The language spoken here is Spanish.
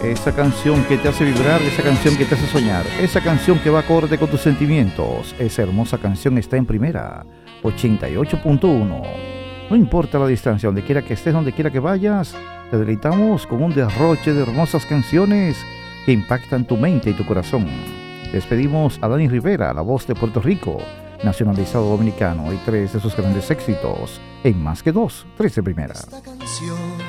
Esa canción que te hace vibrar, esa canción que te hace soñar, esa canción que va acorde con tus sentimientos. Esa hermosa canción está en Primera 88.1. No importa la distancia, donde quiera que estés, donde quiera que vayas, te deleitamos con un derroche de hermosas canciones que impactan tu mente y tu corazón. Despedimos a Dani Rivera, la voz de Puerto Rico, nacionalizado dominicano, y tres de sus grandes éxitos en Más que Dos, tres de Primera.